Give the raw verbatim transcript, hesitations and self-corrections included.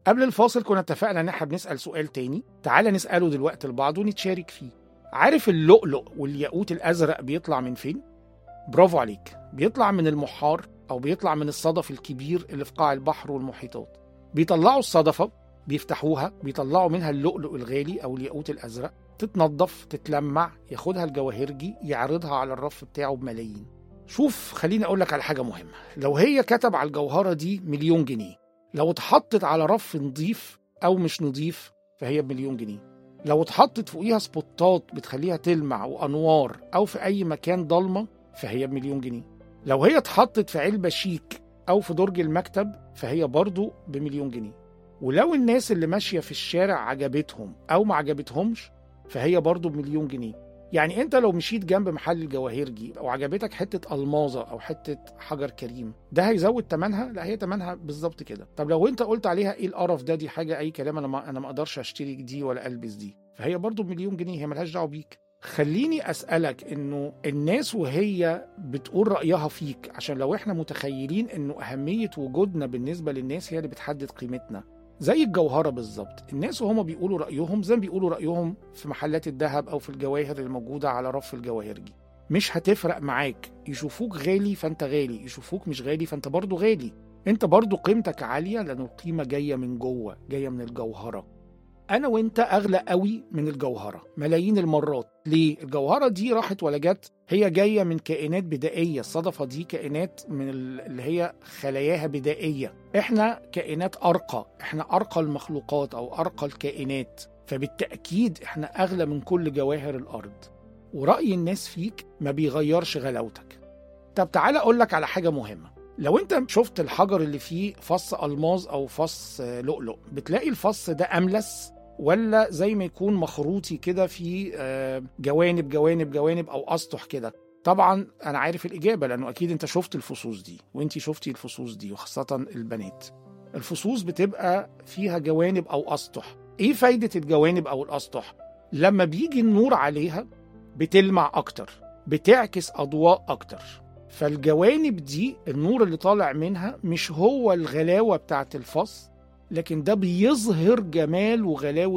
قبل الفاصل كنا اتفقنا ان احنا بنسأل سؤال تاني، تعال نسأله دلوقتي لبعض ونتشارك فيه. عارف اللؤلؤ والياقوت الازرق بيطلع من فين؟ برافو عليك، بيطلع من المحار او بيطلع من الصدف الكبير اللي في قاع البحر والمحيطات. بيطلعوا الصدفة، بيفتحوها، بيطلعوا منها اللؤلؤ الغالي او الياقوت الازرق، تتنضف، تتلمع، ياخدها الجواهرجي يعرضها على الرف بتاعه بملايين. شوف، خليني اقول لك على حاجة مهمة. لو هي كتب على الجوهرة دي مليون جنيه، لو اتحطت على رف نظيف او مش نظيف فهي بمليون جنيه. لو اتحطت فوقيها سبوتات بتخليها تلمع وانوار او في اي مكان ضلمه فهي بمليون جنيه. لو هي اتحطت في علبه شيك او في درج المكتب فهي برضو بمليون جنيه. ولو الناس اللي ماشيه في الشارع عجبتهم او ما عجبتهمش فهي برضو بمليون جنيه. يعني انت لو مشيت جنب محل الجواهرجي او عجبتك حته الماظه او حته حجر كريم، ده هيزود تمنها؟ لا، هي تمنها بالظبط كده. طب لو انت قلت عليها ايه القرف ده، دي حاجه اي كلام، انا ما انا ما اقدرش اشتري دي ولا البس دي، فهي برضو بمليون جنيه، هي ملهاش دعوه بيك. خليني اسالك، انه الناس وهي بتقول رايها فيك، عشان لو احنا متخيلين انه اهميه وجودنا بالنسبه للناس هي اللي بتحدد قيمتنا، زي الجوهرة بالظبط. الناس وهم بيقولوا رأيهم زي ما بيقولوا رأيهم في محلات الذهب أو في الجواهر الموجودة على رف الجواهرجي. مش هتفرق معاك، يشوفوك غالي فأنت غالي، يشوفوك مش غالي فأنت برضو غالي. أنت برضو قيمتك عالية لأن القيمة جاية من جوه، جاية من الجوهرة. أنا وأنت أغلى قوي من الجوهرة ملايين المرات. ليه؟ الجوهرة دي راحت ولا جت، هي جاية من كائنات بدائية. الصدفة دي كائنات من اللي هي خلاياها بدائية. إحنا كائنات أرقى، إحنا أرقى المخلوقات أو أرقى الكائنات، فبالتأكيد إحنا أغلى من كل جواهر الأرض. ورأي الناس فيك ما بيغيرش غلاوتك. طب تعالى أقول لك على حاجة مهمة. لو انت شفت الحجر اللي فيه فص ألماظ أو فص لؤلؤ، بتلاقي الفص ده أملس ولا زي ما يكون مخروطي كده في جوانب جوانب جوانب أو أسطح كده؟ طبعا أنا عارف الإجابة، لأنه أكيد أنت شفت الفصوص دي وأنتي شفتي الفصوص دي، وخاصة البنات. الفصوص بتبقى فيها جوانب أو أسطح. إيه فايدة الجوانب أو الأسطح؟ لما بيجي النور عليها بتلمع أكتر، بتعكس أضواء أكتر. فالجوانب دي النور اللي طالع منها مش هو الغلاوة بتاعت الفص، لكن ده بيظهر جمال وغلاوة